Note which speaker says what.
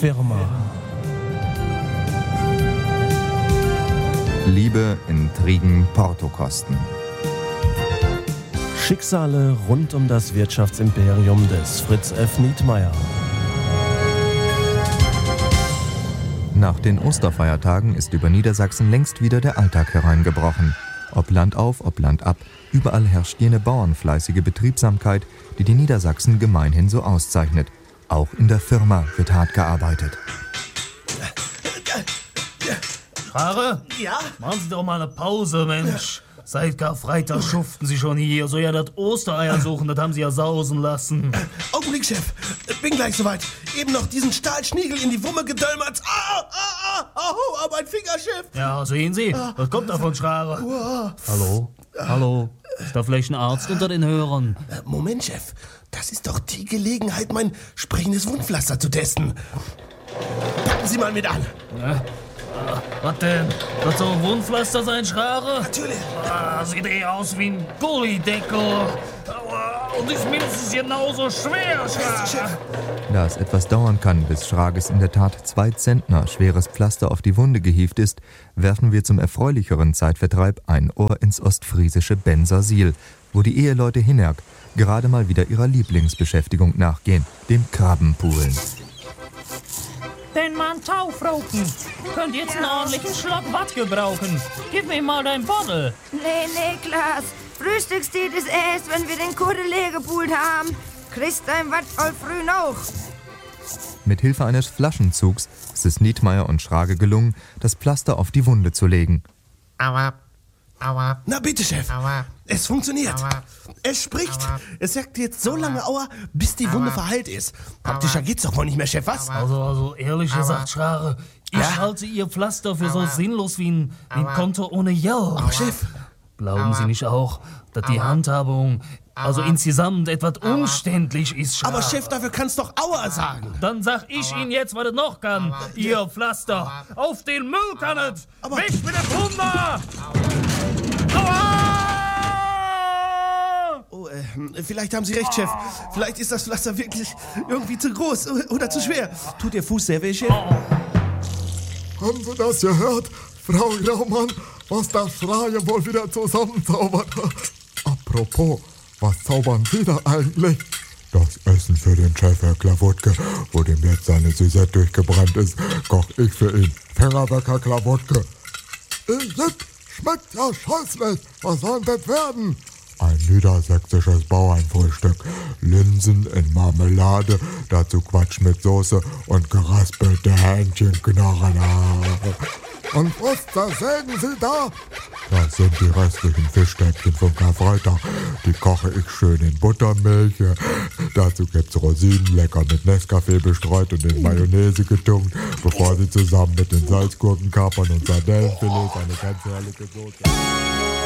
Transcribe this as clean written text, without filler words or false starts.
Speaker 1: Firma.
Speaker 2: Liebe, Intrigen, Portokosten.
Speaker 1: Schicksale rund um das Wirtschaftsimperium des Fritz F. Nietmeyer.
Speaker 2: Nach den Osterfeiertagen ist über Niedersachsen längst wieder der Alltag hereingebrochen. Ob Land auf, ob Land ab, überall herrscht jene bauernfleißige Betriebsamkeit, die die Niedersachsen gemeinhin so auszeichnet. Auch in der Firma wird hart gearbeitet.
Speaker 3: Schare?
Speaker 4: Ja?
Speaker 3: Machen Sie doch mal eine Pause, Mensch. Seit Karfreitag schuften Sie schon hier. So ja, das Ostereier suchen, das haben Sie ja sausen lassen.
Speaker 4: Augenblick, Chef. Bin gleich soweit. Eben noch diesen Stahlschniegel in die Wumme gedölmert. Mein Finger, Chef.
Speaker 3: Ja, sehen Sie. Was kommt da von Schare? Hallo? Hallo? Ist da vielleicht ein Arzt unter den Hörern?
Speaker 4: Moment, Chef. Das ist doch die Gelegenheit, mein sprechendes Wundpflaster zu testen. Packen Sie mal mit an.
Speaker 3: Ja. Was denn? Wird so ein Wundpflaster sein, Schare?
Speaker 4: Natürlich.
Speaker 3: Sieht aus wie ein Gullideckel. Und ist mindestens genauso schwer, Schare.
Speaker 2: Da es etwas dauern kann, bis Schrages in der Tat 2 Zentner schweres Pflaster auf die Wunde gehievt ist, werfen wir zum erfreulicheren Zeitvertreib ein Ohr ins ostfriesische Bensersiel, wo die Eheleute Hinnerk gerade mal wieder ihrer Lieblingsbeschäftigung nachgehen, dem Krabbenpoolen.
Speaker 3: Den Mann Taufroten. Könnt jetzt einen ordentlichen Schluck Watt gebrauchen. Gib mir mal dein Bottle.
Speaker 5: Nee, Klaas. Frühstückstiet ist erst, wenn wir den Kudde leer gepult haben. Kriegst dein Watt voll früh noch.
Speaker 2: Mit Hilfe eines Flaschenzugs ist es Nietmeyer und Schrage gelungen, das Pflaster auf die Wunde zu legen.
Speaker 4: Aua. Na bitte, Chef. Aua. Es funktioniert. Aua. Es spricht. Aua. Es sagt jetzt so lange Aua, bis die Wunde verheilt ist. Praktischer geht's doch wohl nicht mehr, Chef, was?
Speaker 3: Also ehrlich gesagt, Schare, ich halte Ihr Pflaster für so sinnlos wie ein Konto ohne Geld.
Speaker 4: Aber Chef.
Speaker 3: Glauben Sie nicht auch, dass die Handhabung insgesamt etwas umständlich ist, Schare?
Speaker 4: Aber Chef, dafür kannst doch Aua sagen.
Speaker 3: Dann sag ich Ihnen jetzt, was es noch kann. Ihr Pflaster. Auf den Müll kann es. Weg mit dem Wunder!
Speaker 4: Oh, vielleicht haben Sie recht, Chef. Vielleicht ist das Pflaster wirklich irgendwie zu groß oder zu schwer. Tut Ihr Fuß sehr weh, Chef?
Speaker 6: Haben Sie das gehört, Frau Graumann, was das Schreien wohl wieder zusammenzaubert? Apropos, was zaubern Sie da eigentlich? Das Essen für den Chef, Herr Klawutke, wo dem jetzt seine Süße durchgebrannt ist, koch ich für ihn. Fingerwecker Klawutke. Schmeckt ja scheußlich. Was soll denn das werden? Ein niedersächsisches Bauernfrühstück. Linsen in Marmelade, dazu Quatsch mit Soße und geraspelte Hähnchenknochen. Und was, da sägen Sie da? Das sind die restlichen Fischstäbchen vom Karfreitag. Die koche ich schön in Buttermilch. Dazu gibt's Rosinen, lecker mit Nescafé bestreut und in Mayonnaise getunkt, bevor sie zusammen mit den Salzgurkenkapern und Sardellenfilets eine ganz herrliche Soße...